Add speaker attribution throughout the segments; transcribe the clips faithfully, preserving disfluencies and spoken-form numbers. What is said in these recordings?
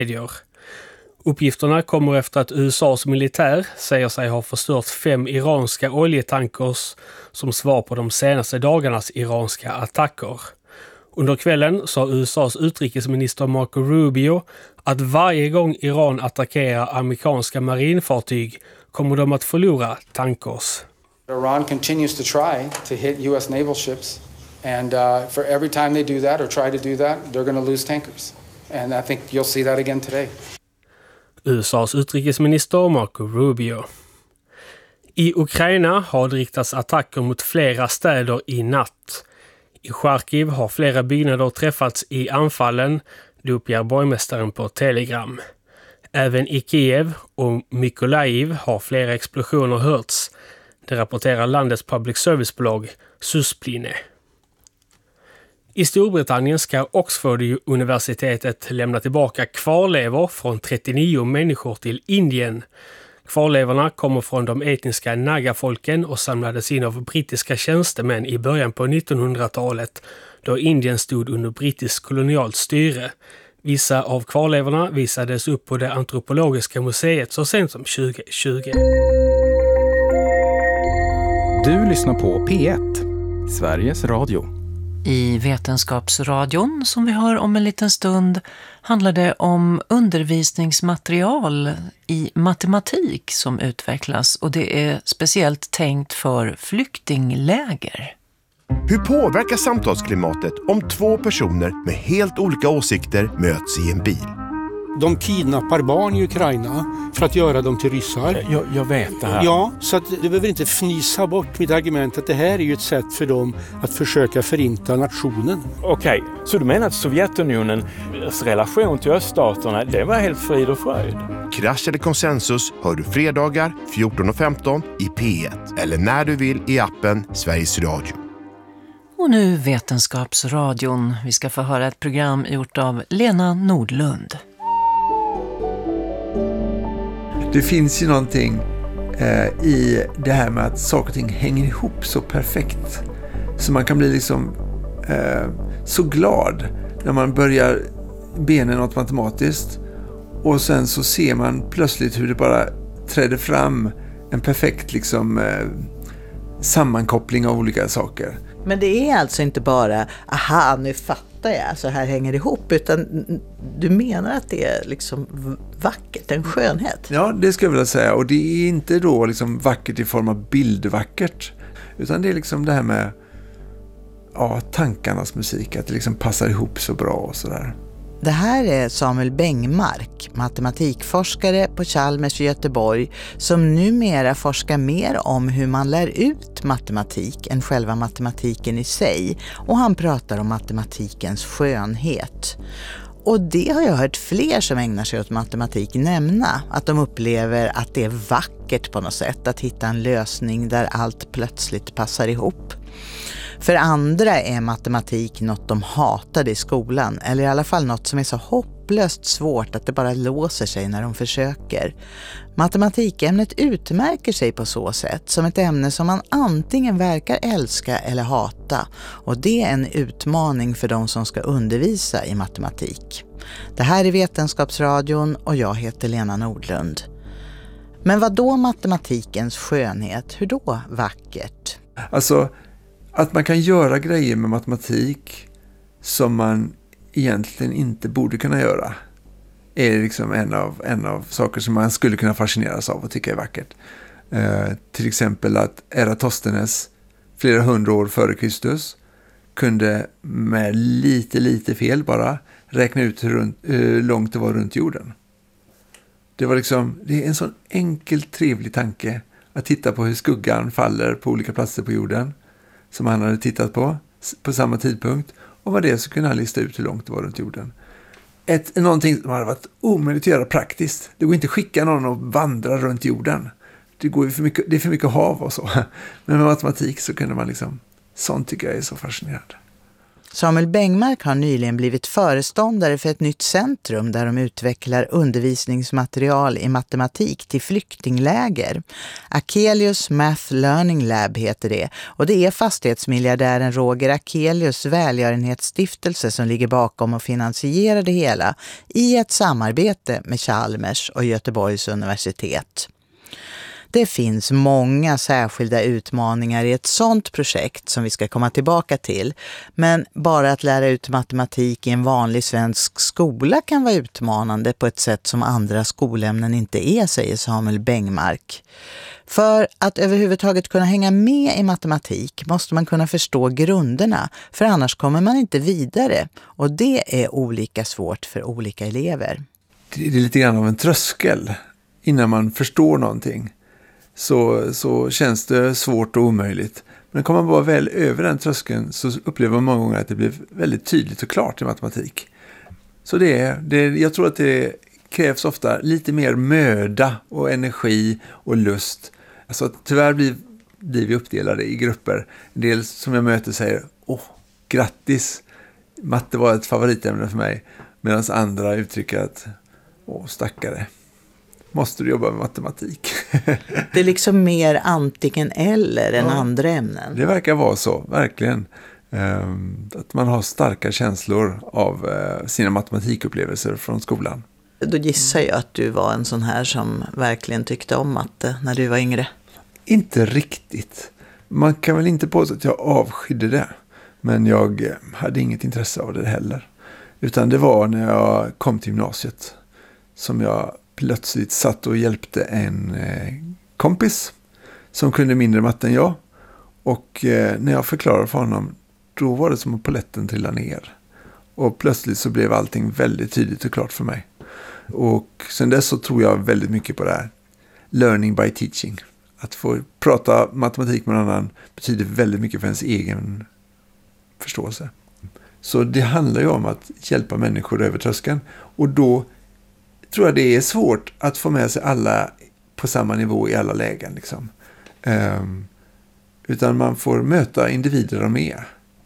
Speaker 1: medier. Uppgifterna kommer efter att U S A:s militär säger sig ha förstört fem iranska oljetankers som svar på de senaste dagarnas iranska attacker. Under kvällen sa U S A:s utrikesminister Marco Rubio att varje gång Iran attackerar amerikanska marinfartyg kommer de att förlora tankers.
Speaker 2: Iran continues to try to hit U S naval ships, and uh, for every time they do that or try to do that, they're going to lose tankers. And I think you'll see that again today.
Speaker 1: U S A:s utrikesminister Marco Rubio. I Ukraina har det riktats attacker mot flera städer i natt. I Charkiv har flera byggnader träffats i anfallen, det uppger borgmästaren på Telegram. Även i Kiev och Mykolaiv har flera explosioner hörts. Det rapporterar landets public service-bolag Suspline. I Storbritannien ska Oxford-universitetet lämna tillbaka kvarlevor från trettionio människor till Indien. Kvarlevorna kommer från de etniska Naga-folken och samlades in av brittiska tjänstemän i början på nittonhundratalet då Indien stod under brittiskt kolonialt styre. Vissa av kvarlevorna visades upp på det antropologiska museet så sent som tjugo tjugo.
Speaker 3: Du lyssnar på P ett, Sveriges Radio.
Speaker 4: I Vetenskapsradion som vi hör om en liten stund handlar det om undervisningsmaterial i matematik som utvecklas, och det är speciellt tänkt för flyktingläger.
Speaker 5: Hur påverkar samtalsklimatet om två personer med helt olika åsikter möts i en bil?
Speaker 6: De kidnappar barn i Ukraina för att göra dem till ryssar.
Speaker 7: Jag, jag vet det här.
Speaker 6: Ja, så att du behöver inte fnisa bort mitt argument att det här är ju ett sätt för dem att försöka förinta nationen.
Speaker 7: Okej, så du menar att Sovjetunionens relation till öststaterna, det var helt frid och fröjd?
Speaker 5: Krasch eller konsensus hör du fredagar fjorton och femton i P ett eller när du vill i appen Sveriges Radio.
Speaker 4: Och nu Vetenskapsradion. Vi ska få höra ett program gjort av Lena Nordlund.
Speaker 8: Det finns ju någonting eh, i det här med att saker och ting hänger ihop så perfekt. Så man kan bli liksom eh, så glad när man börjar benen något matematiskt. Och sen så ser man plötsligt hur det bara träder fram en perfekt liksom, eh, sammankoppling av olika saker.
Speaker 9: Men det är alltså inte bara, aha, nu fattar jag, så här hänger det ihop, utan du menar att det är liksom vackert, en skönhet?
Speaker 8: Ja, det skulle jag vilja säga. Och det är inte då liksom vackert i form av bildvackert, utan det är liksom det här med ja, tankarnas musik, att det liksom passar ihop så bra och sådär.
Speaker 9: Det här är Samuel Bengmark, matematikforskare på Chalmers i Göteborg, som numera forskar mer om hur man lär ut matematik än själva matematiken i sig. Och han pratar om matematikens skönhet. Och det har jag hört fler som ägnar sig åt matematik nämna, att de upplever att det är vackert på något sätt att hitta en lösning där allt plötsligt passar ihop. För andra är matematik något de hatade i skolan, eller i alla fall något som är så hopplöst svårt att det bara låser sig när de försöker. Matematikämnet utmärker sig på så sätt som ett ämne som man antingen verkar älska eller hata, och det är en utmaning för de som ska undervisa i matematik. Det här är Vetenskapsradion och jag heter Lena Nordlund. Men vad då matematikens skönhet? Hur då vackert?
Speaker 8: Alltså att man kan göra grejer med matematik som man egentligen inte borde kunna göra är liksom en av, en av saker som man skulle kunna fascineras av och tycka är vackert. Eh, till exempel att Eratosthenes flera hundra år före Kristus kunde med lite lite fel bara räkna ut hur, runt, hur långt det var runt jorden. Det var liksom, det är en sån enkel trevlig tanke att titta på hur skuggan faller på olika platser på jorden som han hade tittat på på samma tidpunkt, och vad det så kunde han lista ut hur långt det var runt jorden. Ett, någonting som hade varit omöjligt att göra praktiskt. Det går inte att skicka någon och vandra runt jorden. Det, går för mycket, det är för mycket hav och så. Men med matematik så kunde man liksom, sånt tycker jag är så fascinerande.
Speaker 9: Samuel Bengmark har nyligen blivit föreståndare för ett nytt centrum där de utvecklar undervisningsmaterial i matematik till flyktingläger. Akelius Math Learning Lab heter det, och det är fastighetsmiljardären Roger Akelius välgörenhetsstiftelse som ligger bakom och finansierar det hela i ett samarbete med Chalmers och Göteborgs universitet. Det finns många särskilda utmaningar i ett sådant projekt som vi ska komma tillbaka till. Men bara att lära ut matematik i en vanlig svensk skola kan vara utmanande på ett sätt som andra skolämnen inte är, säger Samuel Bengmark. För att överhuvudtaget kunna hänga med i matematik måste man kunna förstå grunderna, för annars kommer man inte vidare. Och det är olika svårt för olika elever.
Speaker 8: Det är lite grann av en tröskel innan man förstår någonting. Så, så känns det svårt och omöjligt. Men kommer man bara väl över den tröskeln så upplever man många gånger att det blir väldigt tydligt och klart i matematik. Så det är, det, jag tror att det krävs ofta lite mer möda och energi och lust. Alltså tyvärr blir, blir vi uppdelade i grupper. En del som jag möter säger, åh, grattis, matte var ett favoritämne för mig. Medan andra uttrycker att, åh, stackare. Måste du jobba med matematik?
Speaker 9: Det är liksom mer antingen eller än ja, andra ämnen.
Speaker 8: Det verkar vara så, verkligen. Um, att man har starka känslor av uh, sina matematikupplevelser från skolan.
Speaker 9: Då gissar jag att du var en sån här som verkligen tyckte om matte när du var yngre.
Speaker 8: Inte riktigt. Man kan väl inte påstå att jag avskydde det. Men jag hade inget intresse av det heller. Utan det var när jag kom till gymnasiet som jag plötsligt satt och hjälpte en eh, kompis som kunde mindre matte än jag. Och eh, när jag förklarade för honom, då var det som att polletten trillade ner. Och plötsligt så blev allting väldigt tydligt och klart för mig. Och sen dess så tror jag väldigt mycket på det här. Learning by teaching. Att få prata matematik med någon annan betyder väldigt mycket för ens egen förståelse. Så det handlar ju om att hjälpa människor över tröskeln. Och då tror jag det är svårt att få med sig alla på samma nivå i alla lägen. Liksom. Um, utan man får möta individer de är.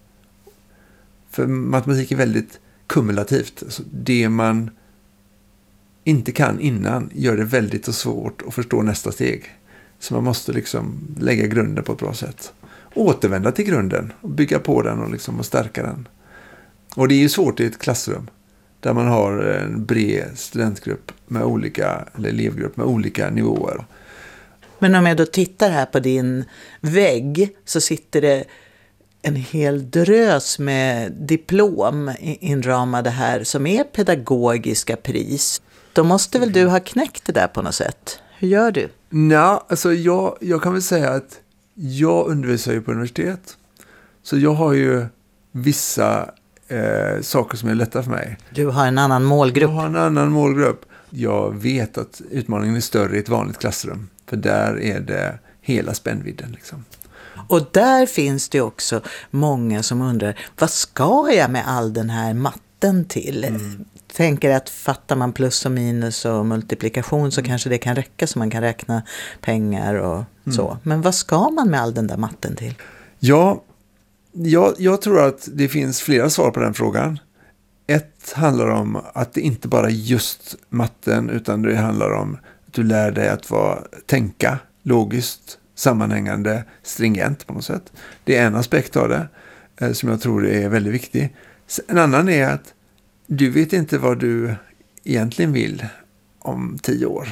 Speaker 8: För matematik är väldigt kumulativt. Alltså det man inte kan innan gör det väldigt svårt att förstå nästa steg. Så man måste liksom lägga grunden på ett bra sätt. Återvända till grunden och bygga på den och, liksom och stärka den. Och det är ju svårt i ett klassrum. Där man har en bred studentgrupp med olika, eller elevgrupp med olika nivåer.
Speaker 9: Men om jag då tittar här på din vägg så sitter det en hel drös med diplom inramade här som är pedagogiska pris. Då måste väl du ha knäckt det där på något sätt? Hur gör du?
Speaker 8: Nej, alltså jag, jag kan väl säga att jag undervisar ju på universitet. Så jag har ju vissa Eh, saker som är lätta för mig.
Speaker 9: Du har en annan målgrupp.
Speaker 8: Jag har en annan målgrupp. Jag vet att utmaningen är större i ett vanligt klassrum. För där är det hela spännvidden. Liksom.
Speaker 9: Och där finns det också många som undrar, vad ska jag med all den här matten till? Mm. Tänker att fattar man plus och minus och multiplikation så mm. kanske det kan räcka så man kan räkna pengar och mm. så. Men vad ska man med all den där matten till?
Speaker 8: Ja, Jag, jag tror att det finns flera svar på den frågan. Ett handlar om att det inte bara är just matten utan det handlar om att du lär dig att vara, tänka logiskt, sammanhängande, stringent på något sätt. Det är en aspekt av det eh, som jag tror är väldigt viktig. En annan är att du vet inte vad du egentligen vill om tio år.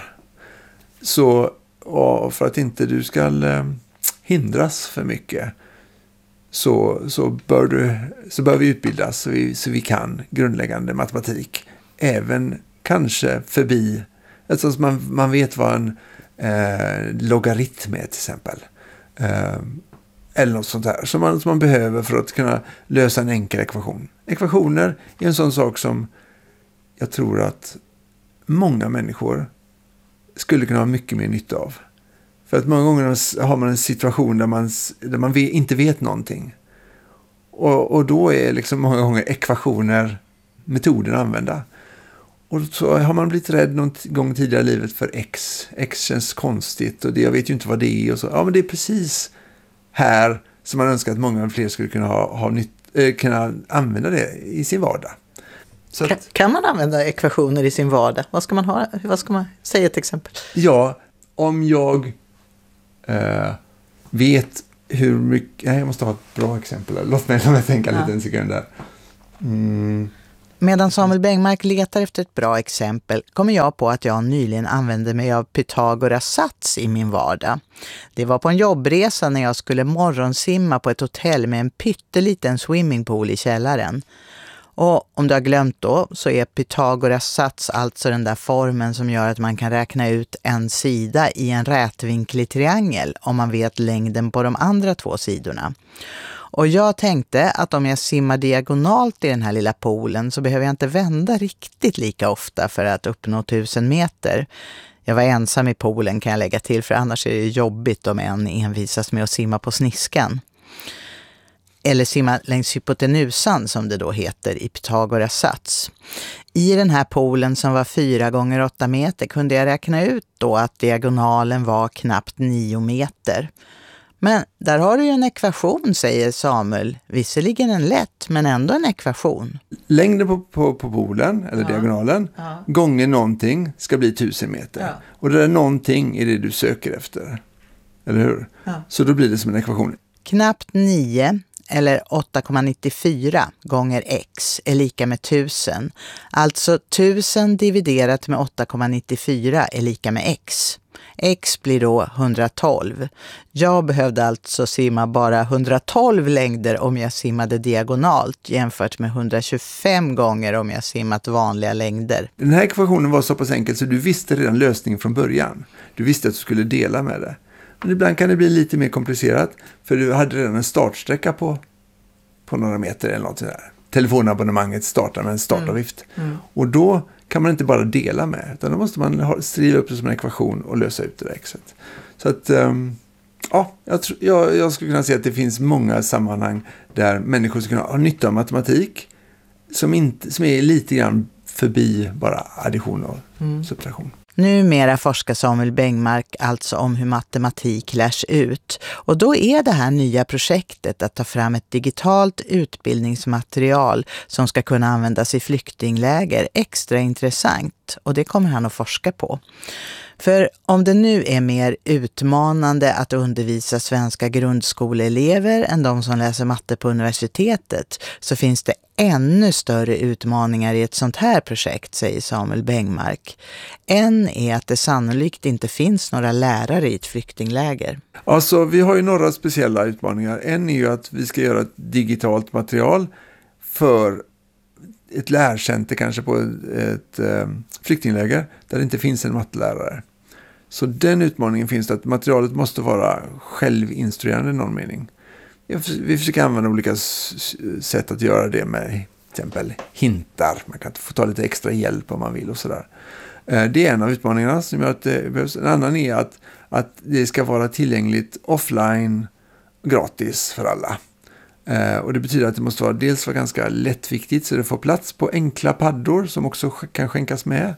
Speaker 8: Så för att inte du ska eh, hindras för mycket Så, så, bör du, så bör vi utbildas så vi, så vi kan grundläggande matematik. Även kanske förbi, alltså man, man vet vad en eh, logaritm är till exempel. Eh, eller något sånt här som man, som man behöver för att kunna lösa en enkel ekvation. Ekvationer är en sån sak som jag tror att många människor skulle kunna ha mycket mer nytta av. För att många gånger har man en situation där man, där man vet, inte vet någonting. Och, och då är liksom många gånger ekvationer metoden att använda. Och så har man blivit rädd någon gång tidigare i livet för X. X känns konstigt och det, jag vet ju inte vad det är. Och så. Ja, men det är precis här som man önskar att många fler skulle kunna ha, ha, nytt, eh, kunna använda det i sin vardag. Så att,
Speaker 9: kan, kan man använda ekvationer i sin vardag? Vad ska man ha? Vad ska man säga ett exempel?
Speaker 8: Ja, om jag eh, vet hur mycket... Nej, jag måste ha ett bra exempel. Låt mig, låt mig tänka ja. lite en sekund där. Mm.
Speaker 9: Medan Samuel Bengmark letar efter ett bra exempel kommer jag på att jag nyligen använde mig av Pythagoras sats i min vardag. Det var på en jobbresa när jag skulle morgonsimma på ett hotell med en pytteliten swimmingpool i källaren. Och om du har glömt då så är Pythagoras sats alltså den där formen som gör att man kan räkna ut en sida i en rätvinklig triangel om man vet längden på de andra två sidorna. Och jag tänkte att om jag simmar diagonalt i den här lilla poolen så behöver jag inte vända riktigt lika ofta för att uppnå tusen meter. Jag var ensam i poolen kan jag lägga till, för annars är det jobbigt om en envisas med att simma på sniskan. Eller simma längs hypotenusan som det då heter i Pythagoras sats. I den här poolen som var fyra gånger åtta meter kunde jag räkna ut då att diagonalen var knappt nio meter. Men där har du ju en ekvation, säger Samuel. Visserligen en lätt, men ändå en ekvation.
Speaker 8: Längden på, på, på poolen, eller ja. diagonalen, ja. gånger någonting ska bli tusen meter. Ja. Och det är någonting i det du söker efter. Eller hur? Ja. Så då blir det som en ekvation.
Speaker 9: Knappt nio eller åtta komma nittiofyra gånger x är lika med tusen. Alltså tusen dividerat med åtta komma nittiofyra är lika med x. X blir då hundratolv. Jag behövde alltså simma bara hundratolv längder om jag simmade diagonalt jämfört med hundratjugofem gånger om jag simmat vanliga längder.
Speaker 8: Den här ekvationen var så pass enkel så du visste redan lösningen från början. Du visste att du skulle dela med det. Men ibland kan det bli lite mer komplicerat för du hade redan en startsträcka på, på några meter eller något sådär. Telefonabonnemanget startar med en startavgift. Mm. Mm. Och då kan man inte bara dela med, utan då måste man ha, skriva upp det som en ekvation och lösa ut det där exet. Så att, um, ja, jag, tro, jag, jag skulle kunna säga att det finns många sammanhang där människor ska kunna ha nytta av matematik som, inte, som är lite grann förbi bara addition och mm. subtraktion.
Speaker 9: Numera forskar Samuel Bengmark alltså om hur matematik lärs ut. Och då är det här nya projektet att ta fram ett digitalt utbildningsmaterial som ska kunna användas i flyktingläger extra intressant. Och det kommer han att forska på. För om det nu är mer utmanande att undervisa svenska grundskoleelever än de som läser matte på universitetet, så finns det ännu större utmaningar i ett sånt här projekt, säger Samuel Bengmark. En är att det sannolikt inte finns några lärare i ett flyktingläger.
Speaker 8: Alltså, vi har ju några speciella utmaningar. En är ju att vi ska göra ett digitalt material för ett lärcenter kanske på ett, ett eh, flyktingläger där det inte finns en mattelärare. Så den utmaningen finns det, att materialet måste vara självinstruerande i någon mening. Vi försöker använda olika sätt att göra det med till exempel hintar. Man kan få ta lite extra hjälp om man vill och sådär. Det är en av utmaningarna som gör att det behövs. En annan är att, att det ska vara tillgängligt offline gratis för alla. Och det betyder att det måste vara dels vara ganska lättviktigt så det får plats på enkla paddor som också kan skänkas med.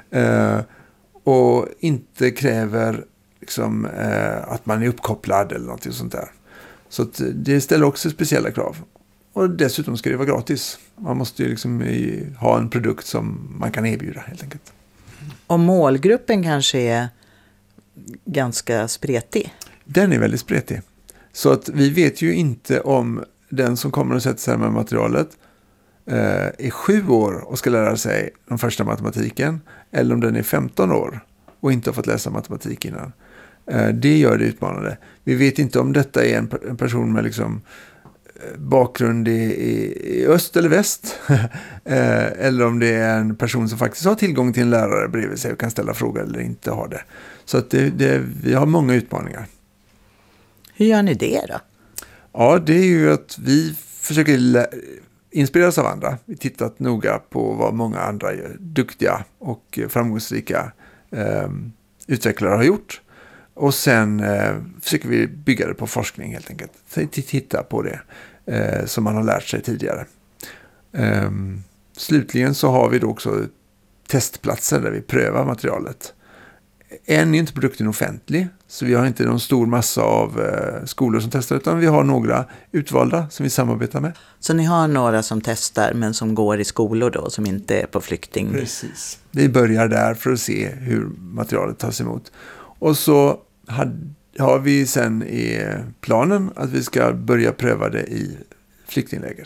Speaker 8: Och inte kräver liksom, att man är uppkopplad eller något sånt där. Så att det ställer också speciella krav. Och dessutom ska det vara gratis. Man måste ju liksom ha en produkt som man kan erbjuda helt enkelt.
Speaker 9: Och målgruppen kanske är ganska spretig?
Speaker 8: Den är väldigt spretig. Så att vi vet ju inte om den som kommer att sätta sig med materialet eh, är sju år och ska lära sig den första matematiken. Eller om den är femton år och inte har fått läsa matematik innan. Det gör det utmanande. Vi vet inte om detta är en person med liksom bakgrund i, i, i öst eller väst. Eller om det är en person som faktiskt har tillgång till en lärare bredvid sig och kan ställa frågor eller inte har det. Så att det, det, vi har många utmaningar.
Speaker 9: Hur gör ni det då?
Speaker 8: Ja, det är ju att vi försöker lä- inspireras av andra. Vi har tittat noga på vad många andra duktiga och framgångsrika eh, utvecklare har gjort. Och sen eh, försöker vi bygga det på forskning helt enkelt. Titta på det eh, som man har lärt sig tidigare. Eh, slutligen så har vi då också testplatser där vi prövar materialet. än är inte produkten offentlig, så vi har inte någon stor massa av eh, skolor som testar, utan vi har några utvalda som vi samarbetar med.
Speaker 9: Så ni har några som testar men som går i skolor då, som inte är på flykting?
Speaker 8: Precis. Vi börjar där för att se hur materialet tas emot. Och så hade, har vi sen i planen att vi ska börja pröva det i flyktingläger.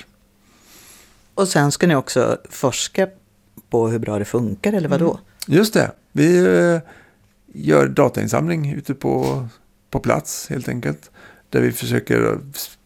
Speaker 9: Och sen ska ni också forska på hur bra det funkar, eller vad då? Mm.
Speaker 8: Just det. Vi eh, gör datainsamling ute på, på plats helt enkelt. Där vi försöker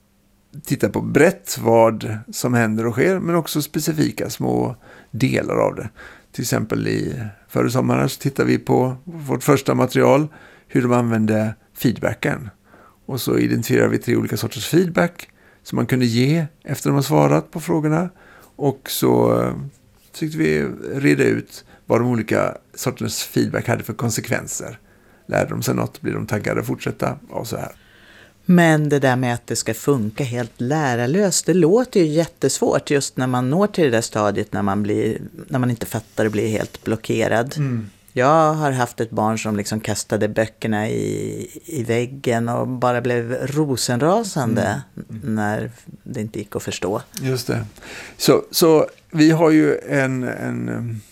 Speaker 8: titta på brett vad som händer och sker, men också specifika små delar av det. Till exempel i förra sommaren så tittar vi på vårt första material, hur de använde feedbacken. Och så identifierar vi tre olika sorters feedback som man kunde ge efter att de har svarat på frågorna. Och så eh, tyckte vi reda ut vad de olika sorters feedback hade för konsekvenser. Lärde de sig något, blir de taggade att fortsätta och så här.
Speaker 9: Men det där med att det ska funka helt lärarlöst, det låter ju jättesvårt just när man når till det där stadiet när man, blir, när man inte fattar och blir helt blockerad. Mm. Jag har haft ett barn som liksom kastade böckerna i, i väggen och bara blev rosenrasande mm. Mm. när det inte gick att förstå.
Speaker 8: Just det. Så, så vi har ju en, en,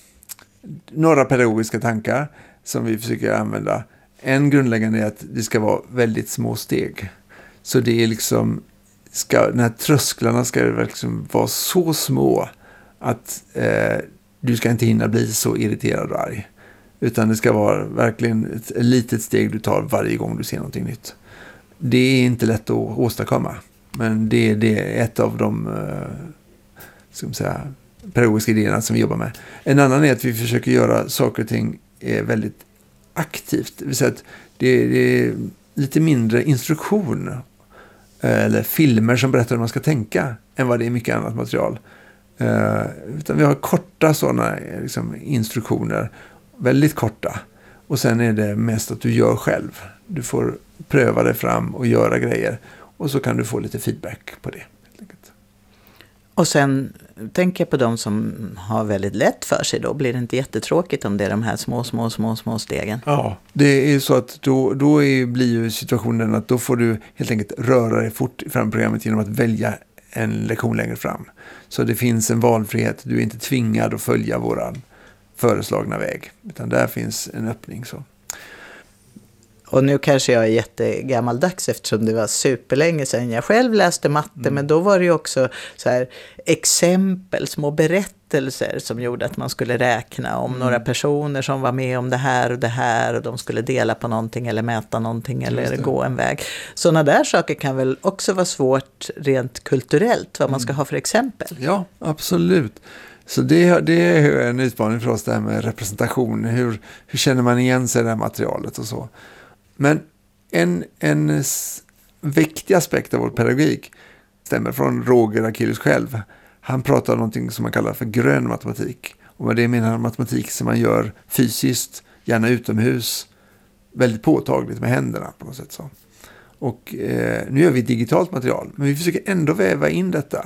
Speaker 8: några pedagogiska tankar som vi försöker använda. En grundläggande är att det ska vara väldigt små steg. Så det är liksom, ska, den här trösklarna ska liksom vara så små att eh, du ska inte hinna bli så irriterad och arg. Utan det ska vara verkligen ett, ett litet steg du tar varje gång du ser någonting nytt. Det är inte lätt att åstadkomma. Men det, det är ett av de eh, ska man säga, pedagogiska idéerna som vi jobbar med. En annan är att vi försöker göra saker och ting är väldigt aktivt. Det vill säga att det, det är lite mindre instruktion eller filmer som berättar hur man ska tänka än vad det är mycket annat material. Uh, utan vi har korta sådana liksom, instruktioner, väldigt korta. Och sen är det mest att du gör själv. Du får pröva dig fram och göra grejer. Och så kan du få lite feedback på det. Helt enkelt.
Speaker 9: Och sen tänker jag på de som har väldigt lätt för sig då. Blir det inte jättetråkigt om det är de här små, små, små, små stegen?
Speaker 8: Ja, det är så att då, då är, blir ju situationen att då får du helt enkelt röra dig fort fram programmet genom att välja en lektion längre fram. Så det finns en valfrihet. Du är inte tvingad att följa våran föreslagna väg. Utan där finns en öppning så.
Speaker 9: Och nu kanske jag är jättegammaldags eftersom det var superlänge sedan jag själv läste matte. Mm. Men då var det ju också så här exempel, små berättelser som gjorde att man skulle räkna om mm. några personer som var med om det här och det här. Och de skulle dela på någonting eller mäta någonting eller gå en väg. Sådana där saker kan väl också vara svårt rent kulturellt, vad mm. man ska ha för exempel.
Speaker 8: Ja, absolut. Så det, det är en utmaning för oss det här med representation. Hur, hur känner man igen sig i det här materialet och så. Men en, en viktig aspekt av vår pedagogik stämmer från Roger Akelius själv. Han pratar om någonting som man kallar för grön matematik. Och med det menar han matematik som man gör fysiskt, gärna utomhus, väldigt påtagligt med händerna på något sätt så. Och eh, nu gör vi digitalt material, men vi försöker ändå väva in detta.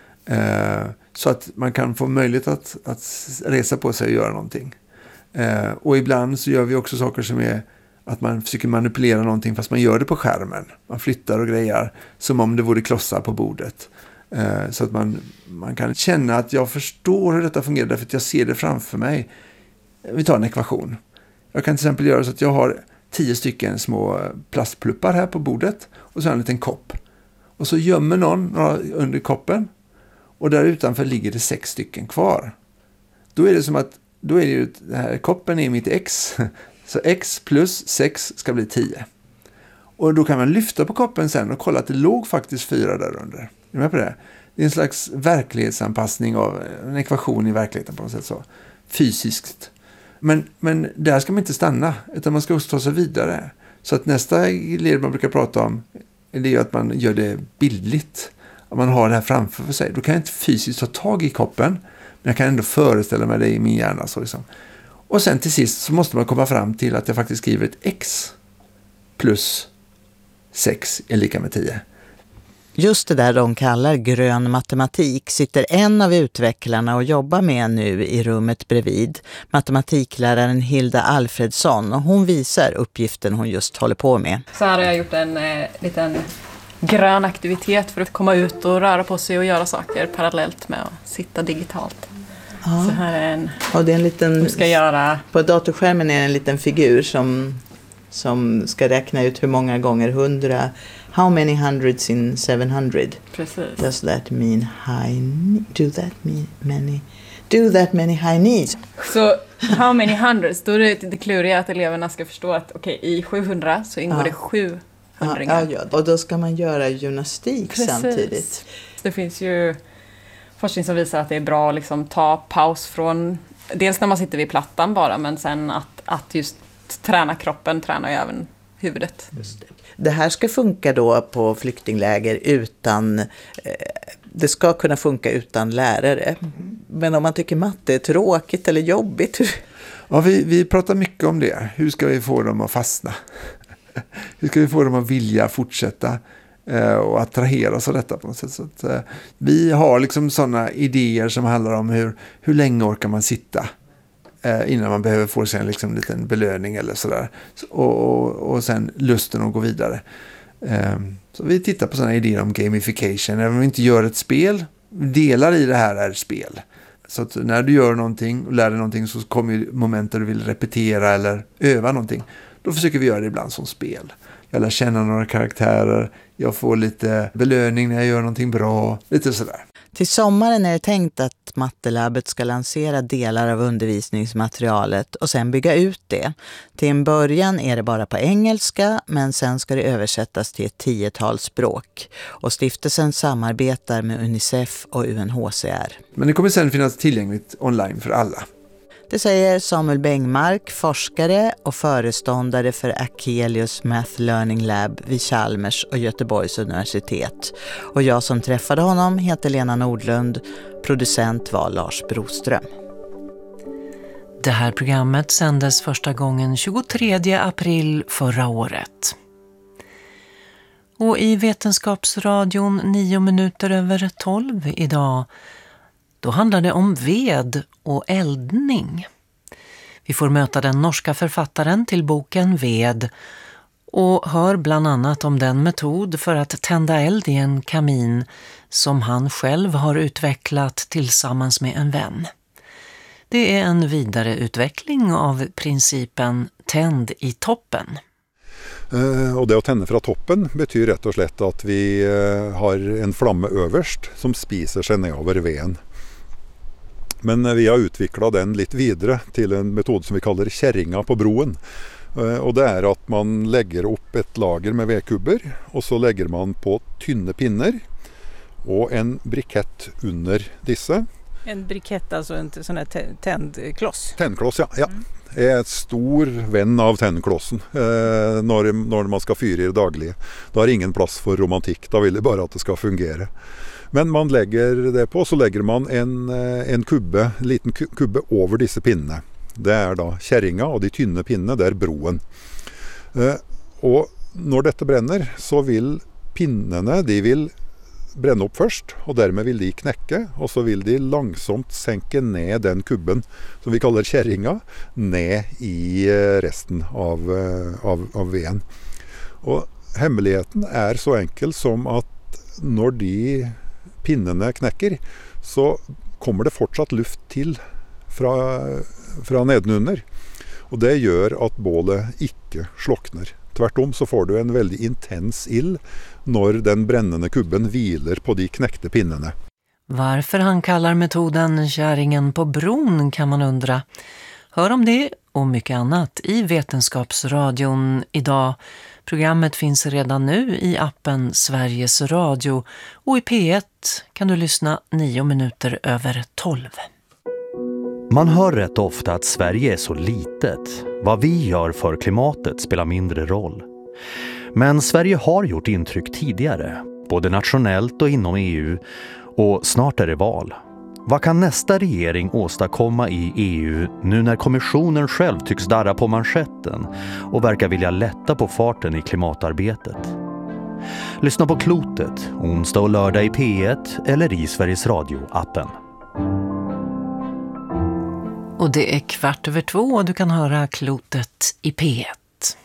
Speaker 8: Eh, så att man kan få möjlighet att, att resa på sig och göra någonting. Eh, och ibland så gör vi också saker som är att man försöker manipulera någonting fast man gör det på skärmen. Man flyttar och grejer som om det vore klossar på bordet. Eh, så att man, man kan känna att jag förstår hur detta fungerar därför att jag ser det framför mig. Vi tar en ekvation. Jag kan till exempel göra så att jag har tio stycken små plastpluppar här på bordet och så har jag en liten kopp. Och så gömmer någon några under koppen och där utanför ligger det sex stycken kvar. Då är det som att då är det ju, den här koppen är mitt x. Så x plus sex ska bli tio. Och då kan man lyfta på koppen sen och kolla att det låg faktiskt fyra där under. Är du med på det? Det är en slags verklighetsanpassning av en ekvation i verkligheten på något sätt så. Fysiskt. Men, men där ska man inte stanna utan man ska också ta sig vidare. Så att nästa led man brukar prata om det är att man gör det bildligt. Att man har det här framför sig. Då kan jag inte fysiskt ta tag i koppen men jag kan ändå föreställa mig det i min hjärna så liksom. Och sen till sist så måste man komma fram till att jag faktiskt skriver ett x plus sex är lika med tio.
Speaker 9: Just det där de kallar grön matematik sitter en av utvecklarna och jobbar med nu i rummet bredvid, matematikläraren Hilda Alfredsson, och hon visar uppgiften hon just håller på med.
Speaker 10: Så här har jag gjort en eh, liten grön aktivitet för att komma ut och röra på sig och göra saker parallellt med att sitta digitalt.
Speaker 9: Ja.
Speaker 10: Så här är en,
Speaker 9: och det är en liten,
Speaker 10: ska göra...
Speaker 9: På datorskärmen är en liten figur som, som ska räkna ut hur många gånger hundra. How many hundreds in seven hundred?
Speaker 10: Precis.
Speaker 9: Does that mean high? Do that mean many? Do that many high knees?
Speaker 10: Så how many hundreds? Då är det det kluriga att eleverna ska förstå att okej, okay, i sjuhundra så ingår ja. det sju hundringar.
Speaker 9: Ja, ja, och då ska man göra gymnastik Precis. samtidigt.
Speaker 10: Det finns ju forskning som visar att det är bra att liksom ta paus från, dels när man sitter vid plattan bara, men sen att, att just träna kroppen, träna ju även huvudet.
Speaker 9: Just det. Det här ska funka då på flyktingläger utan, eh, det ska kunna funka utan lärare. Mm. Men om man tycker matte är tråkigt eller jobbigt?
Speaker 8: Ja, vi, vi pratar mycket om det. Hur ska vi få dem att fastna? Hur ska vi få dem att vilja fortsätta eh, och attraheras av detta på något sätt? Så att, eh, vi har liksom sådana idéer som handlar om hur, hur länge orkar man sitta eh, innan man behöver få sig en liksom, liten belöning eller sådär. Så, och, och, och sen lusten att gå vidare. Eh, så vi tittar på sådana idéer om gamification. Även om vi inte gör ett spel, delar i det här är spel. Så att när du gör någonting och lär dig någonting så kommer ju moment där du vill repetera eller öva någonting. Då försöker vi göra det ibland som spel. Jag lär känna några karaktärer. Jag får lite belöning när jag gör någonting bra. Lite sådär.
Speaker 9: Till sommaren är det tänkt att Mattelabbet ska lansera delar av undervisningsmaterialet och sen bygga ut det. Till en början är det bara på engelska, men sen ska det översättas till ett tiotal språk. Och stiftelsen samarbetar med Unicef och U N H C R.
Speaker 8: Men det kommer sen finnas tillgängligt online för alla.
Speaker 9: Det säger Samuel Bengmark, forskare och föreståndare för Akelius Math Learning Lab vid Chalmers och Göteborgs universitet. Och jag som träffade honom heter Lena Nordlund, producent var Lars Broström.
Speaker 4: Det här programmet sändes första gången tjugotredje april förra året. Och i Vetenskapsradion nio minuter över tolv idag, då handlar det om ved och eldning. Vi får möta den norska författaren till boken Ved och hör bland annat om den metod för att tända eld i en kamin som han själv har utvecklat tillsammans med en vän. Det är en vidareutveckling av principen tänd i toppen.
Speaker 11: Uh, och det att tända från toppen betyder rätt och slett att vi uh, har en flamme överst som spiser sig ner över veden. Men vi har utvecklat den lite vidare till en metod som vi kallar kärringa på broen. Och det är att man lägger upp ett lager med vedkubber och så lägger man på tynne pinnar och en brikett under dessa.
Speaker 12: En brikett, alltså en sån här tändkloss?
Speaker 11: Tändkloss, ja. ja. Jag är ett stor vän av tändklossen eh, när, när man ska fyra i det dagliga. Då har ingen plats för romantik, då vill det bara att det ska fungera. Men man lägger det på, så lägger man en, en kubbe, en liten kubbe över dessa pinnar. Det är då kärringa och de tynne pinne, det är broen. Eh, och när detta bränner så vill pinnarna, de vill bränna upp först och därmed vill de knäcka och så vill de långsamt sänka ner den kubben som vi kallar kärringa ner i resten av, av, av veden. Och hemligheten är så enkel som att när de pinnarna knäcker så kommer det fortsatt luft till från, från nedenunder. Och det gör att bålet inte slocknar. Tvärtom så får du en väldigt intens ild när den brännande kubben vilar på de knäckte pinnarna.
Speaker 4: Varför han kallar metoden kärringen på bron kan man undra. Hör om det och mycket annat i Vetenskapsradion idag. Programmet finns redan nu i appen Sveriges Radio och i P ett kan du lyssna nio minuter över tolv.
Speaker 13: Man hör rätt ofta att Sverige är så litet. Vad vi gör för klimatet spelar mindre roll. Men Sverige har gjort intryck tidigare, både nationellt och inom E U, och snart är det val. Vad kan nästa regering åstadkomma i E U nu när kommissionen själv tycks darra på manschetten och verkar vilja lätta på farten i klimatarbetet? Lyssna på Klotet onsdag och lördag i P ett eller i Sveriges Radio-appen.
Speaker 4: Och det är kvart över två och du kan höra Klotet i P ett.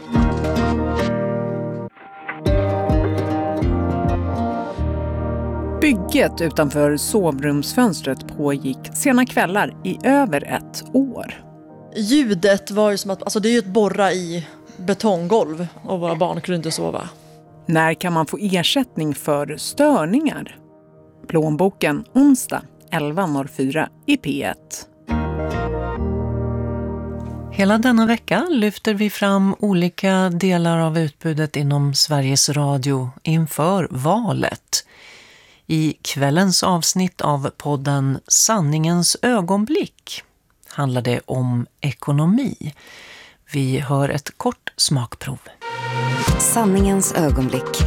Speaker 14: Bygget utanför sovrumsfönstret pågick sena kvällar i över ett år.
Speaker 15: Ljudet var ju som att, alltså det är ju ett borra i betonggolv och våra barn kunde inte sova.
Speaker 14: När kan man få ersättning för störningar? Plånboken onsdag elva noll fyra i P ett.
Speaker 4: Hela denna vecka lyfter vi fram olika delar av utbudet inom Sveriges Radio inför valet. I kvällens avsnitt av podden Sanningens ögonblick handlar det om ekonomi. Vi hör ett kort smakprov.
Speaker 16: Sanningens ögonblick.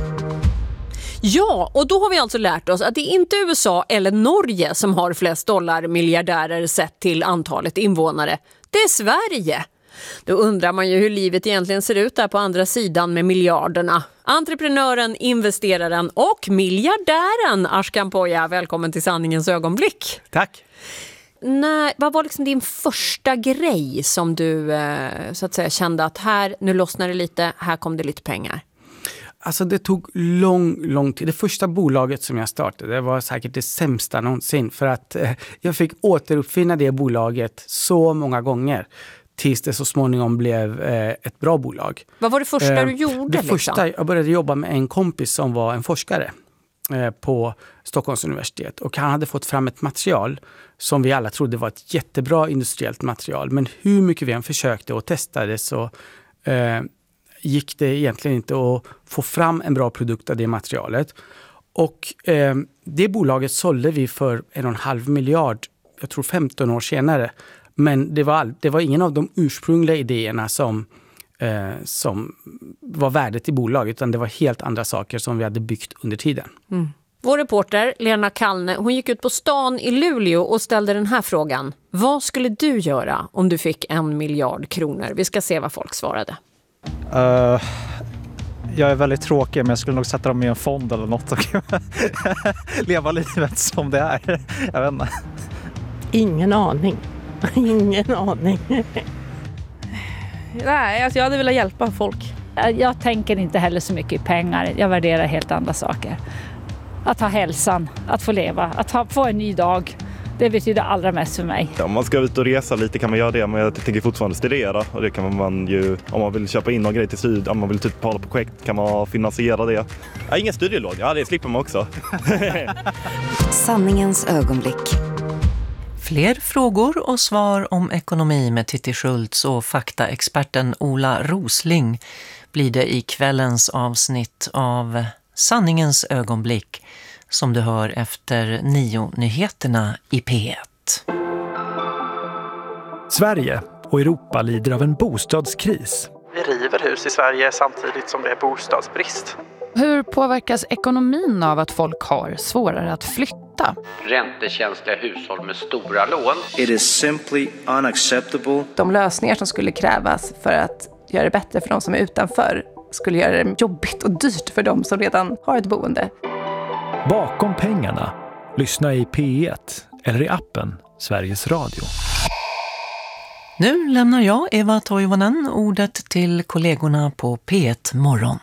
Speaker 16: Ja, och då har vi alltså lärt oss att det är inte U S A eller Norge som har flest dollarmiljardärer sett till antalet invånare. Det är Sverige. Då undrar man ju hur livet egentligen ser ut där på andra sidan med miljarderna. Entreprenören, investeraren och miljardären Ashkan Poya, välkommen till Sanningens ögonblick.
Speaker 17: Tack.
Speaker 16: Nej, vad var liksom din första grej som du eh, så att säga kände att här, nu lossnar det lite, här kom det lite pengar?
Speaker 17: Alltså det tog lång, lång tid. Det första bolaget som jag startade, det var säkert det sämsta någonsin. För att eh, jag fick återuppfinna det bolaget så många gånger. Tills det så småningom blev eh, ett bra bolag.
Speaker 16: Vad var det första
Speaker 17: eh,
Speaker 16: du gjorde?
Speaker 17: Det
Speaker 16: liksom?
Speaker 17: första, jag började jobba med en kompis som var en forskare eh, på Stockholms universitet. Och han hade fått fram ett material som vi alla trodde var ett jättebra industriellt material. Men hur mycket vi än försökte och testade så eh, gick det egentligen inte att få fram en bra produkt av det materialet. Och eh, det bolaget sålde vi för en och en halv miljard, jag tror femton år senare. Men det var, all, det var ingen av de ursprungliga idéerna som, eh, som var värdet i bolaget, utan det var helt andra saker som vi hade byggt under tiden.
Speaker 16: Mm. Vår reporter Lena Kallne, hon gick ut på stan i Luleå och ställde den här frågan. Vad skulle du göra om du fick en miljard kronor? Vi ska se vad folk svarade.
Speaker 18: Uh, jag är väldigt tråkig, men jag skulle nog sätta dem i en fond eller något och leva livet som det är. Jag vet inte.
Speaker 12: Ingen aning. Ingen aning.
Speaker 19: Nej, alltså jag hade velat hjälpa folk. Jag tänker inte heller så mycket i pengar. Jag värderar helt andra saker. Att ha hälsan, att få leva, att ha, få en ny dag. Det betyder allra mest för mig.
Speaker 20: Om man ska ut och resa lite kan man göra det, men jag tänker fortfarande studera. Och det kan man ju, om man vill köpa in någon grej till syd, om man vill typ hålla på projekt kan man finansiera det. Ja, ingen studielån, ja det slipper man också.
Speaker 16: Sanningens ögonblick.
Speaker 4: Fler frågor och svar om ekonomi med Titti Schultz och faktaexperten Ola Rosling blir det i kvällens avsnitt av Sanningens ögonblick som du hör efter nio nyheterna i P ett.
Speaker 21: Sverige och Europa lider av en bostadskris.
Speaker 22: Vi river hus i Sverige samtidigt som det är bostadsbrist.
Speaker 23: Hur påverkas ekonomin av att folk har svårare att flytta?
Speaker 24: Räntekänsliga hushåll med stora lån.
Speaker 25: It is simply unacceptable.
Speaker 26: De lösningar som skulle krävas för att göra det bättre för de som är utanför skulle göra det jobbigt och dyrt för de som redan har ett boende.
Speaker 21: Bakom pengarna. Lyssna i P ett eller i appen Sveriges Radio.
Speaker 4: Nu lämnar jag, Eva Toivonen, ordet till kollegorna på P ett Morgon.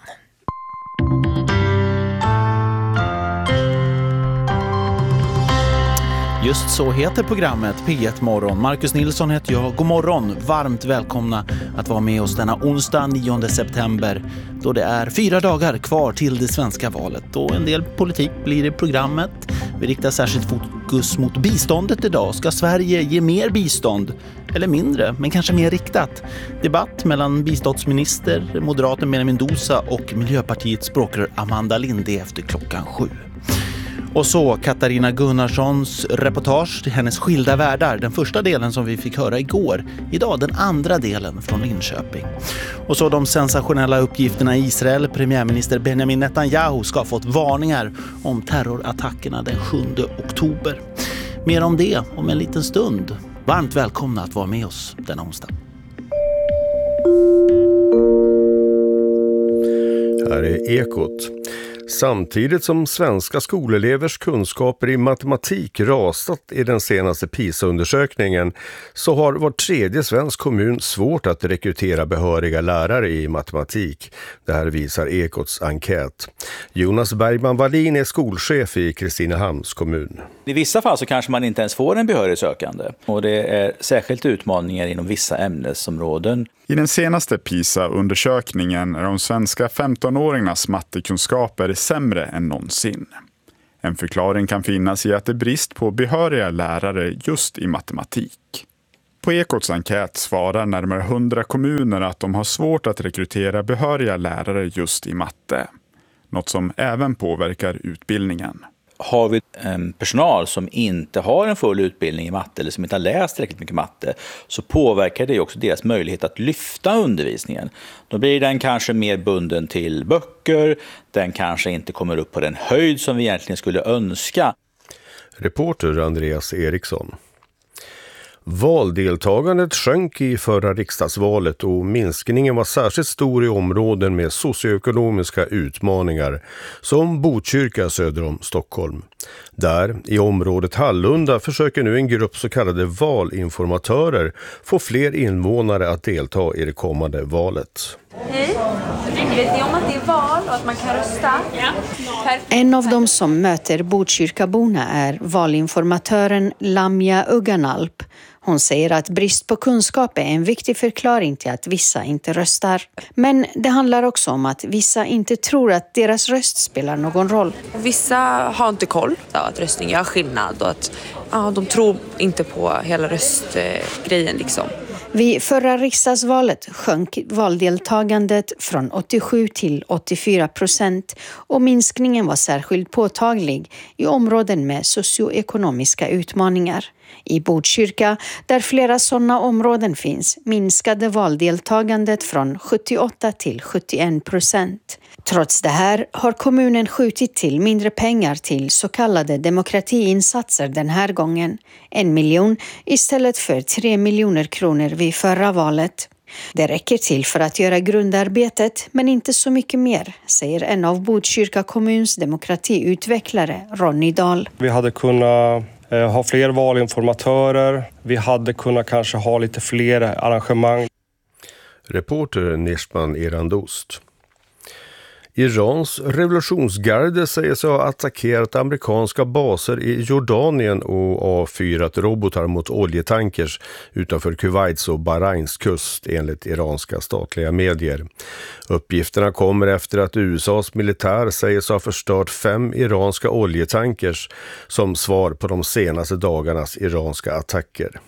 Speaker 27: Just så heter programmet P ett Morgon. Marcus Nilsson heter jag. God morgon. Varmt välkomna att vara med oss denna onsdag nionde september. Då det är fyra dagar kvar till det svenska valet. Och en del politik blir i programmet. Vi riktar särskilt fokus mot biståndet idag. Ska Sverige ge mer bistånd? Eller mindre, men kanske mer riktat. Debatt mellan biståndsminister, moderaten Benjamin Dosa och Miljöpartiets språkrör Amanda Linde efter klockan sju. Och så Katarina Gunnarssons reportage till hennes skilda världar. Den första delen som vi fick höra igår. Idag den andra delen från Linköping. Och så de sensationella uppgifterna i Israel. Premiärminister Benjamin Netanyahu ska ha fått varningar om terrorattackerna den sjunde oktober. Mer om det om en liten stund. Varmt välkomna att vara med oss denna onsdag.
Speaker 28: Här är Ekot.
Speaker 1: Samtidigt som svenska skolelevers kunskaper i matematik rasat i den senaste PISA-undersökningen så har var tredje svensk kommun svårt att rekrytera behöriga lärare i matematik. Det här visar Ekots enkät. Jonas Bergman-Wallin är skolchef i Kristinehamns kommun.
Speaker 2: I vissa fall så kanske man inte ens får en behörig sökande och det är särskilt utmaningar inom vissa ämnesområden.
Speaker 3: I den senaste PISA-undersökningen är de svenska femtonåringarnas mattekunskaper sämre än någonsin. En förklaring kan finnas i att det är brist på behöriga lärare just i matematik. På Ekots enkät svarar närmare hundra kommuner att de har svårt att rekrytera behöriga lärare just i matte. Något som även påverkar utbildningen.
Speaker 2: Har vi en personal som inte har en full utbildning i matte eller som inte har läst tillräckligt mycket matte så påverkar det också deras möjlighet att lyfta undervisningen. Då blir den kanske mer bunden till böcker, den kanske inte kommer upp på den höjd som vi egentligen skulle önska.
Speaker 1: Reporter Andreas Eriksson. Valdeltagandet sjönk i förra riksdagsvalet och minskningen var särskilt stor i områden med socioekonomiska utmaningar som Botkyrka söder om Stockholm. Där, i området Hallunda, försöker nu en grupp så kallade valinformatörer få fler invånare att delta i det kommande valet.
Speaker 5: Hej, vet ni om att det är val och att man kan rösta? Ja.
Speaker 6: En av dem som möter Botkyrkaborna är valinformatören Lamia Uganalp. Hon säger att brist på kunskap är en viktig förklaring till att vissa inte röstar. Men det handlar också om att vissa inte tror att deras röst spelar någon roll.
Speaker 7: Vissa har inte koll ja, att röstning gör skillnad och att ja, de tror inte på hela röstgrejen liksom.
Speaker 6: Vid förra riksdagsvalet sjönk valdeltagandet från åttiosju till åttiofyra procent och minskningen var särskilt påtaglig i områden med socioekonomiska utmaningar. I Botkyrka, där flera sådana områden finns, minskade valdeltagandet från sjuttioåtta till sjuttioen procent. Trots det här har kommunen skjutit till mindre pengar till så kallade demokratiinsatser den här gången. En miljon istället för tre miljoner kronor vid förra valet. Det räcker till för att göra grundarbetet, men inte så mycket mer, säger en av Botkyrka kommuns demokratiutvecklare, Ronny Dahl.
Speaker 10: Vi hade kunnat eh, ha fler valinformatörer. Vi hade kunnat kanske ha lite fler arrangemang.
Speaker 1: Reporter Nishman Irandost. Irans revolutionsgarde säger sig ha attackerat amerikanska baser i Jordanien och avfyrat robotar mot oljetankers utanför Kuwaits och Bahrains kust enligt iranska statliga medier. Uppgifterna kommer efter att U S A:s militär säger sig ha förstört fem iranska oljetankers som svar på de senaste dagarnas iranska attacker.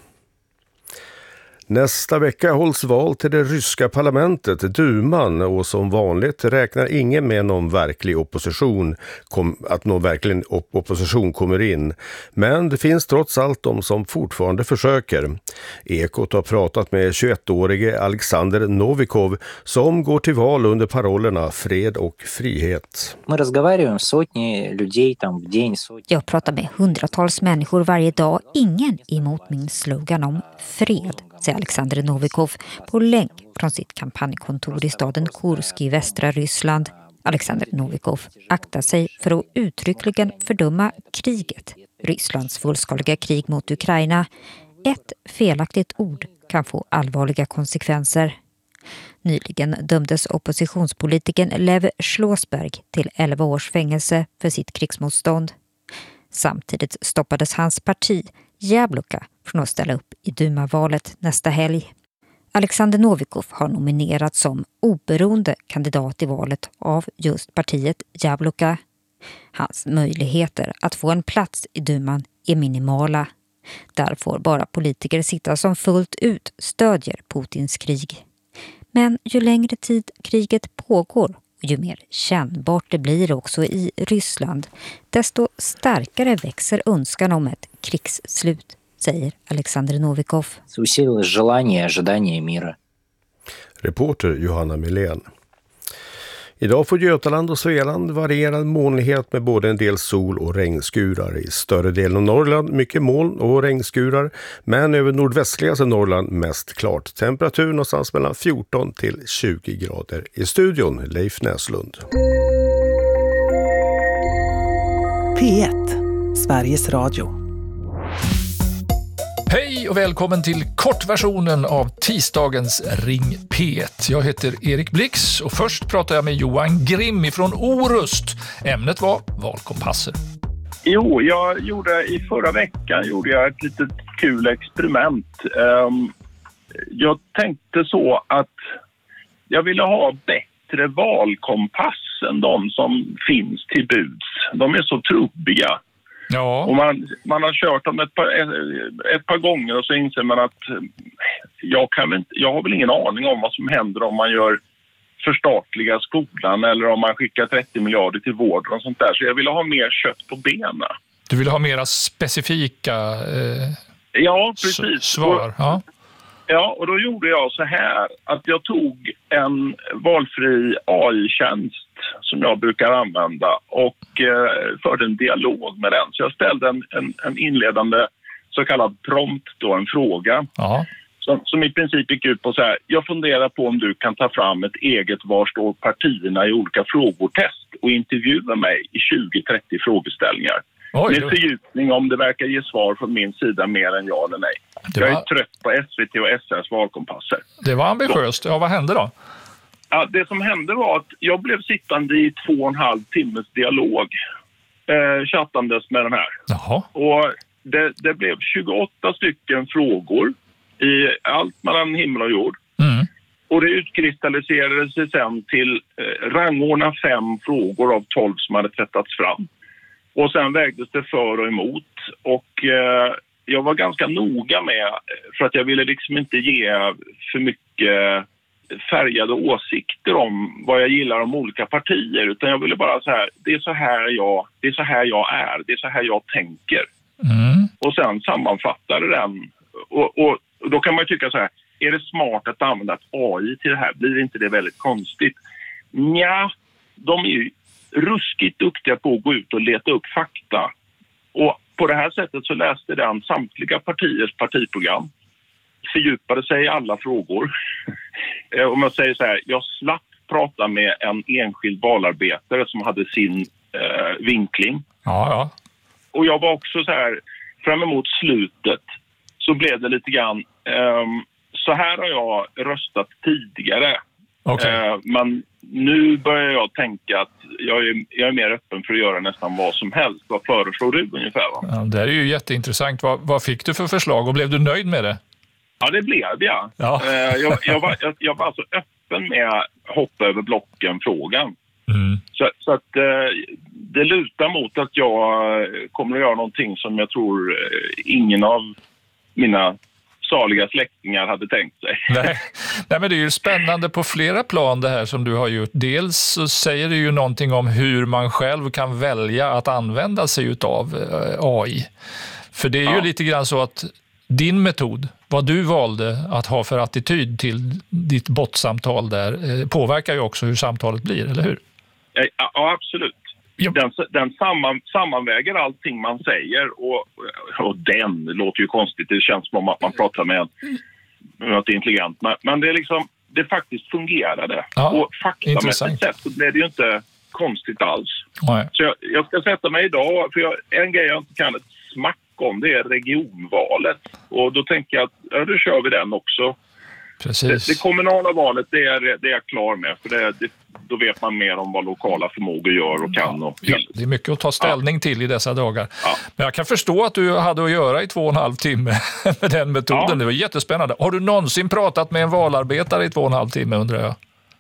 Speaker 1: Nästa vecka hålls val till det ryska parlamentet, Duman, och som vanligt räknar ingen med någon verklig opposition, kom, att någon verklig opposition kommer in. Men det finns trots allt de som fortfarande försöker. Ekot har pratat med tjugoettårige Alexander Novikov som går till val under parollerna fred och frihet.
Speaker 28: Jag pratar med hundratals människor varje dag, ingen emot min slogan om fred, säger Alexander Novikov på länk från sitt kampanjkontor i staden Kursk i västra Ryssland. Alexander Novikov aktar sig för att uttryckligen fördöma kriget, Rysslands fullskaliga krig mot Ukraina. Ett felaktigt ord kan få allvarliga konsekvenser. Nyligen dömdes oppositionspolitikern Lev Schlossberg till elva års fängelse för sitt krigsmotstånd. Samtidigt stoppades hans parti, Jabloka, från att ställa upp i Duma-valet nästa helg. Alexander Novikov har nominerats som oberoende kandidat i valet av just partiet Jabloka. Hans möjligheter att få en plats i Duman är minimala. Där får bara politiker sitta som fullt ut stödjer Putins krig. Men ju längre tid kriget pågår och ju mer kännbart det blir också i Ryssland, desto starkare växer önskan om ett krigsslut, säger Alexander Novikov.
Speaker 1: Reporter Johanna Milén. Idag får Götaland och Svealand varierad molnighet med både en del sol- och regnskurar. I större delen av Norrland mycket moln och regnskurar, men över nordvästligaste Norrland mest klart. Temperatur någonstans mellan fjorton till tjugo grader. I studion Leif Näslund.
Speaker 8: P ett, Sveriges Radio.
Speaker 9: Hej och välkommen till kortversionen av tisdagens Ring P ett. Jag heter Erik Blix och först pratar jag med Johan Grimm från Orust. Ämnet var valkompasser.
Speaker 11: Jo, jag gjorde i förra veckan gjorde jag ett litet kul experiment. Um, jag tänkte så att jag ville ha bättre valkompass än de som finns till buds. De är så trubbiga.
Speaker 9: Ja.
Speaker 11: Och man, man har kört dem ett par, ett par gånger och så inser man att jag, kan inte, jag har väl ingen aning om vad som händer om man gör förstatliga skolan eller om man skickar trettio miljarder till vården och sånt där. Så jag ville ha mer kött på benen.
Speaker 9: Du vill ha mera specifika eh,
Speaker 11: ja, precis.
Speaker 9: svar? Ja.
Speaker 11: Ja, och då gjorde jag så här att jag tog en valfri A I-tjänst som jag brukar använda och eh, förde en dialog med den. Så jag ställde en, en, en inledande så kallad prompt, då, en fråga.
Speaker 9: Ja.
Speaker 11: Som, som i princip gick ut på så här: jag funderar på om du kan ta fram ett eget var står partierna i olika frågor-test och intervjua mig i tjugo till trettio frågeställningar.
Speaker 9: Oj,
Speaker 11: med fördjupning om det verkar ge svar från min sida mer än ja eller nej.
Speaker 9: Var...
Speaker 11: Jag är trött på S V T och S R:s valkompasser.
Speaker 9: Det var ambitiöst. Ja, vad hände då?
Speaker 11: Ja, det som hände var att jag blev sittande i två och en halv timmes dialog eh, chattandes med den här.
Speaker 9: Jaha.
Speaker 11: Och det, det blev tjugoåtta stycken frågor i allt mellan himmel och jord.
Speaker 9: Mm.
Speaker 11: Och det utkristalliserade sig sen till eh, rangordna fem frågor av tolv som hade tvättats fram. Och sen vägdes det för och emot. Och eh, jag var ganska noga med, för att jag ville liksom inte ge för mycket färgade åsikter om vad jag gillar om olika partier, utan jag ville bara så här, det är så här jag, det är så här jag är, det är så här jag tänker.
Speaker 9: Mm.
Speaker 11: Och sen sammanfattade den. Och, och, och då kan man ju tycka så här, är det smart att använda ett A I till det här? Blir inte det väldigt konstigt? Nja, de är ju ruskigt duktiga på att gå ut och leta upp fakta. Och på det här sättet så läste den samtliga partiers partiprogram, fördjupade sig i alla frågor. Om jag säger så här, jag slapp prata med en enskild valarbetare som hade sin eh, vinkling.
Speaker 9: Ja, ja.
Speaker 11: Och jag var också så här, fram emot slutet så blev det lite grann, eh, så här har jag röstat tidigare.
Speaker 9: Okay.
Speaker 11: Eh, men nu börjar jag tänka att jag är, jag är mer öppen för att göra nästan vad som helst. Vad föreslår du ungefär? Va?
Speaker 9: Ja, det är ju jätteintressant. Vad, vad fick du för förslag och blev du nöjd med det?
Speaker 11: Ja, det blev jag.
Speaker 9: Ja.
Speaker 11: Eh, jag, jag, var, jag, jag var alltså öppen med att hoppa över blocken-frågan.
Speaker 9: Mm.
Speaker 11: Så, så att eh, det lutar mot att jag kommer att göra någonting som jag tror eh, ingen av mina saliga släktingar hade tänkt sig.
Speaker 9: Nej. Nej, men det är ju spännande på flera plan det här som du har gjort. Dels så säger det ju någonting om hur man själv kan välja att använda sig av A I. För det är ju ja. lite grann så att din metod, vad du valde att ha för attityd till ditt bottsamtal där, påverkar ju också hur samtalet blir, eller hur?
Speaker 11: Ja, ja absolut. Ja. Den, den samman, sammanväger allting man säger och, och den låter ju konstigt, det känns som att man pratar med något intelligent, men, men det är liksom, det faktiskt fungerade.
Speaker 9: Ja,
Speaker 11: och faktamässigt sett så blev det ju inte konstigt alls.
Speaker 9: Nej.
Speaker 11: Så jag, jag ska sätta mig idag, för jag, en grej jag inte kan ett smack om, det är regionvalet. Och då tänker jag att ja, då kör vi den också.
Speaker 9: Precis.
Speaker 11: Det, det kommunala valet, det är, det är jag klar med. För det, det, då vet man mer om vad lokala förmågor gör och kan. Och
Speaker 9: ja, det är mycket att ta ställning ja. till i dessa dagar.
Speaker 11: Ja.
Speaker 9: Men jag kan förstå att du hade att göra i två och en halv timme med den metoden. Ja. Det var jättespännande. Har du någonsin pratat med en valarbetare i två och en halv timme, undrar jag?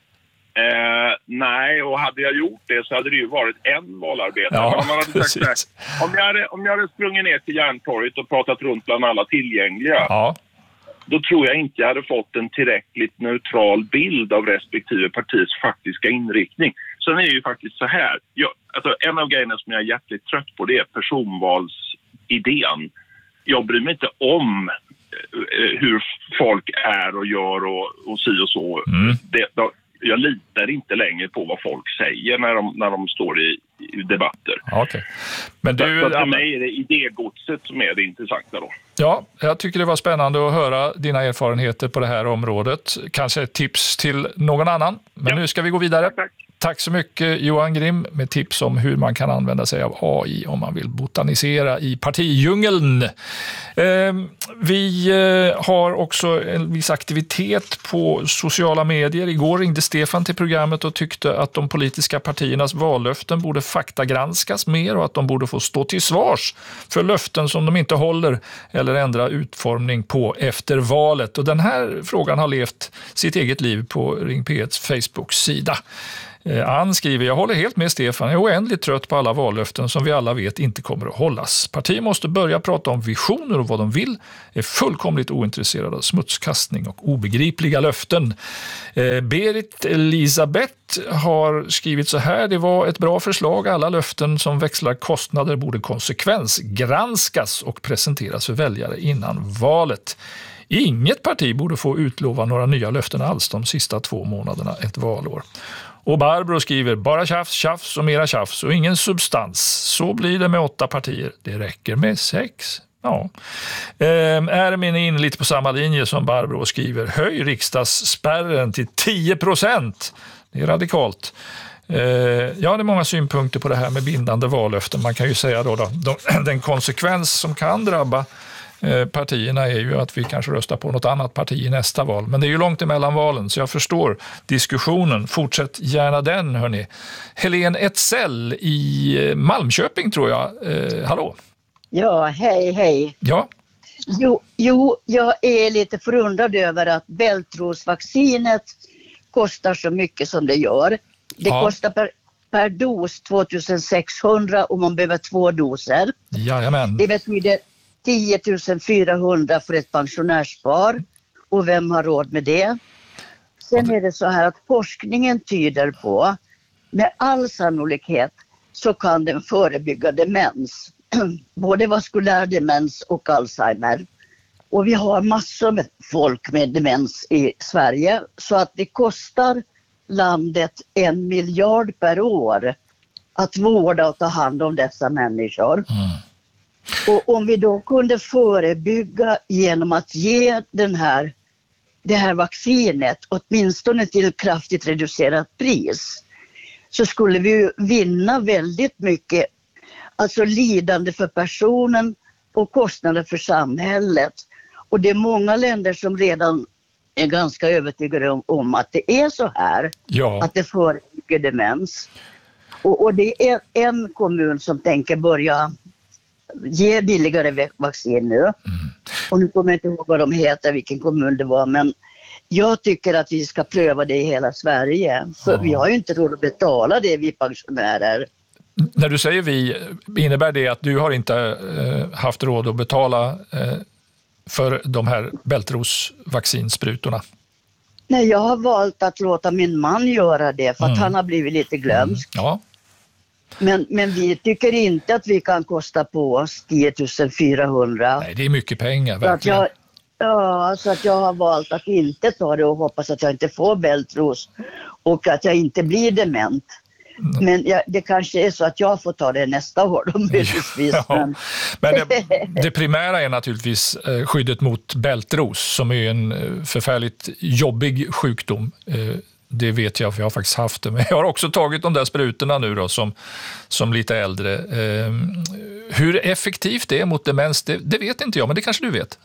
Speaker 11: Eh, nej, och hade jag gjort det så hade det ju varit en valarbetare.
Speaker 9: Ja,
Speaker 11: om, man hade sagt här, om, jag hade, om jag hade sprungit ner till Järntorget och pratat runt bland alla tillgängliga,
Speaker 9: ja.
Speaker 11: då tror jag inte jag hade fått en tillräckligt neutral bild av respektive partiets faktiska inriktning. Sen är det ju faktiskt så här, jag, alltså en av grejerna som jag är jäkligt trött på, det är personvalsidén. Jag bryr mig inte om eh, hur folk är och gör och, och si och så.
Speaker 9: Mm.
Speaker 11: Det, då, jag litar inte längre på vad folk säger när de, när de står i, i debatter.
Speaker 9: Okay. Men du,
Speaker 11: så, så för mig är det idégodset som är det intressanta då.
Speaker 9: Ja, jag tycker det var spännande att höra dina erfarenheter på det här området. Kanske ett tips till någon annan. Men ja. nu ska vi gå vidare.
Speaker 11: Tack, tack.
Speaker 9: Tack så mycket Johan Grimm med tips om hur man kan använda sig av A I om man vill botanisera i partidjungeln. Vi har också en viss aktivitet på sociala medier. Igår ringde Stefan till programmet och tyckte att de politiska partiernas vallöften borde faktagranskas mer och att de borde få stå till svars för löften som de inte håller eller ändra utformning på efter valet. Och den här frågan har levt sitt eget liv på Ring P etts Facebook-sida. Ann skriver, jag håller helt med Stefan, jag är oändligt trött på alla vallöften som vi alla vet inte kommer att hållas. Partier måste börja prata om visioner och vad de vill, är fullkomligt ointresserade av smutskastning och obegripliga löften. Berit Elisabeth har skrivit så här, det var ett bra förslag, alla löften som växlar kostnader borde konsekvensgranskas och presenteras för väljare innan valet. Inget parti borde få utlova några nya löften alls de sista två månaderna ett valår. Och Barbro skriver, bara tjafs, tjafs och mera tjafs och ingen substans. Så blir det med åtta partier. Det räcker med sex. Ja. Ehm, Ermin är inne lite på samma linje som Barbro skriver. Höj riksdagsspärren till tio procent. Det är radikalt. Ehm, ja, det är många synpunkter på det här med bindande vallöften. Man kan ju säga då, då de, den konsekvens som kan drabba partierna är ju att vi kanske röstar på något annat parti i nästa val. Men det är ju långt emellan valen så jag förstår diskussionen. Fortsätt gärna den, hörni. Helene Etzell i Malmköping tror jag. Eh, hallå?
Speaker 12: Ja, hej, hej.
Speaker 9: Ja.
Speaker 12: Jo, jo, jag är lite förundrad över att bältrosvaccinet kostar så mycket som det gör. Det ja. kostar per, per dos tvåtusensexhundra och man behöver två doser.
Speaker 9: Jajamän.
Speaker 12: Det betyder tio tusen fyrahundra för ett pensionärspar. Och vem har råd med det? Sen är det så här att forskningen tyder på, med all sannolikhet så kan den förebygga demens. Både vaskulär demens och Alzheimer. Och vi har massor med folk med demens i Sverige. Så att det kostar landet en miljard per år att vårda och ta hand om dessa människor. Mm. Och om vi då kunde förebygga genom att ge den här, det här vaccinet åtminstone till kraftigt reducerat pris så skulle vi vinna väldigt mycket, alltså lidande för personen och kostnader för samhället. Och det är många länder som redan är ganska övertygade om, om att det är så här,
Speaker 9: ja.
Speaker 12: att det förebygger demens. Och, och det är en kommun som tänker börja ge billigare vaccin nu. Mm. Och nu kommer jag inte ihåg vad de heter, vilken kommun det var, men jag tycker att vi ska pröva det i hela Sverige. För ja. vi har ju inte råd att betala det, vi pensionärer.
Speaker 9: När du säger vi, innebär det att du har inte eh, haft råd att betala eh, för de här bältrosvaccinsprutorna?
Speaker 12: Nej, jag har valt att låta min man göra det för att mm. han har blivit lite glömsk.
Speaker 9: Mm. Ja.
Speaker 12: Men, men vi tycker inte att vi kan kosta på oss tio tusen fyrahundra.
Speaker 9: Nej, det är mycket pengar, verkligen.
Speaker 12: Så att jag, ja, så att jag har valt att inte ta det och hoppas att jag inte får bältros och att jag inte blir dement. Mm. Men jag, det kanske är så att jag får ta det nästa år då, möjligtvis.
Speaker 9: Ja. Men, men det, det primära är naturligtvis skyddet mot bältros som är en förfärligt jobbig sjukdom. Det vet jag, för jag har faktiskt haft det. Men jag har också tagit de där sprutorna nu då, som, som lite äldre. Eh, hur effektivt det är mot demens, det, det vet inte jag, men det kanske du vet.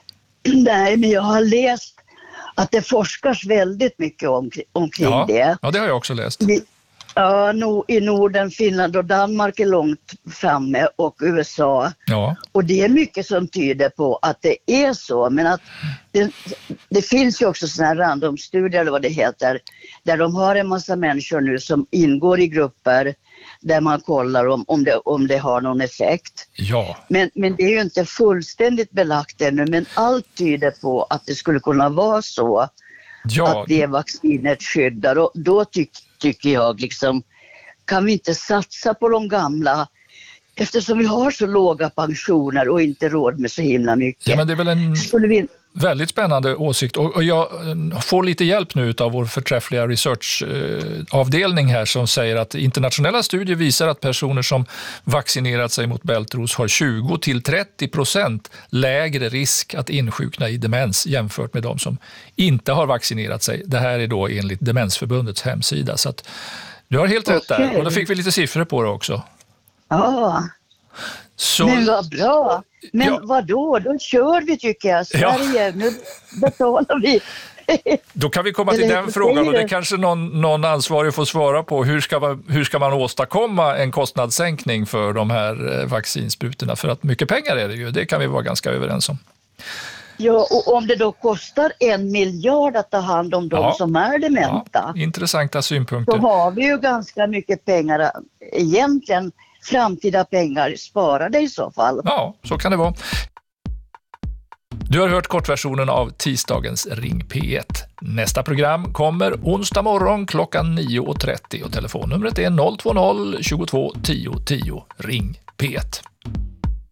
Speaker 12: Nej, men jag har läst att det forskas väldigt mycket om, omkring
Speaker 9: ja,
Speaker 12: det.
Speaker 9: Ja, det har jag också läst.
Speaker 12: Vi, ja, no, i Norden, Finland och Danmark är långt framme och U S A.
Speaker 9: Ja.
Speaker 12: Och det är mycket som tyder på att det är så. Men att det, det finns ju också sådana här randomstudier eller vad det heter. Där de har en massa människor nu som ingår i grupper där man kollar om, om, det, om det har någon effekt.
Speaker 9: Ja.
Speaker 12: Men, men det är ju inte fullständigt belagt ännu. Men allt tyder på att det skulle kunna vara så. Ja. Att det vaccinet skyddar. Och då tycker tycker jag liksom, kan vi inte satsa på de gamla eftersom vi har så låga pensioner och inte råd med så himla mycket.
Speaker 9: Ja, men det är väl en
Speaker 12: vi...
Speaker 9: väldigt spännande åsikt och, och jag får lite hjälp nu av vår förträffliga researchavdelning här som säger att internationella studier visar att personer som vaccinerat sig mot bältros har tjugo till trettio procent lägre risk att insjukna i demens jämfört med de som inte har vaccinerat sig. Det här är då enligt Demensförbundets hemsida, så att Du har helt rätt
Speaker 12: Okej.
Speaker 9: där. Och då fick vi lite siffror på det också.
Speaker 12: Ja,
Speaker 9: Så,
Speaker 12: men vad bra. Men
Speaker 9: Ja.
Speaker 12: vad då? Då kör vi tycker jag. Sverige, nu betalar vi.
Speaker 9: då kan vi komma till
Speaker 12: Eller
Speaker 9: den
Speaker 12: hur
Speaker 9: frågan och
Speaker 12: säger
Speaker 9: det
Speaker 12: du?
Speaker 9: kanske någon, någon ansvarig får svara på. Hur ska, man, hur ska man åstadkomma en kostnadssänkning för de här eh, vaccinsprutorna? För att mycket pengar är det ju, det kan vi vara ganska överens om.
Speaker 12: Ja, och om det då kostar en miljard att ta hand om de
Speaker 9: Ja.
Speaker 12: som är dementa,
Speaker 9: Intressanta
Speaker 12: då
Speaker 9: synpunkter.
Speaker 12: har vi ju ganska mycket pengar, egentligen framtida pengar sparade i så fall.
Speaker 9: Ja, så kan det vara. Du har hört kortversionen av tisdagens Ring P ett. Nästa program kommer onsdag morgon klockan nio och trettio och telefonnumret är noll två noll tjugotvå tio tio. Ring P ett.